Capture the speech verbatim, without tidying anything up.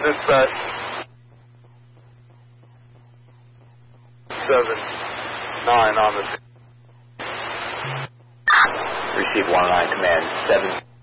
dispatch. Seven, nine on the... Receive one nine command, seven...